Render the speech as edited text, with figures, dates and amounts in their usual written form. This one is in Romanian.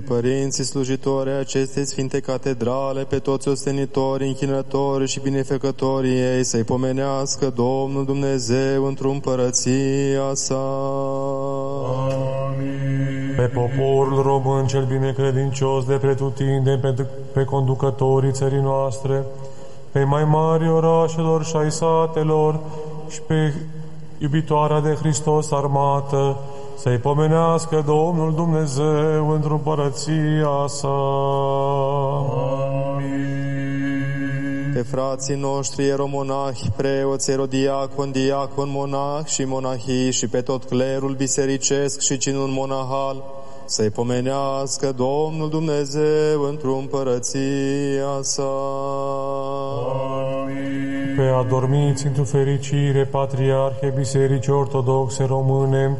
Părinții slujitori ai acestei Sfinte Catedrale, pe toți ostenitorii, închinătorii și binefăcătorii ei, să-i pomenească Domnul Dumnezeu într-o împărăția sa. Amin. Pe poporul român cel binecredincios de pretutindeni, pe conducătorii țării noastre, pe mai mari orașelor și ai satelor și pe iubitoarea de Hristos armată, să-i pomenească Domnul Dumnezeu într-o împărăția sa. Amin. Pe frații noștri ieromonahi, preoți, erodiacon, diacon, monah și monahii și pe tot clerul bisericesc și cinul monahal, să-i pomenească Domnul Dumnezeu într-o împărăția sa. Amin. Pe adormiți într-o fericire, patriarhe Bisericii Ortodoxe Române,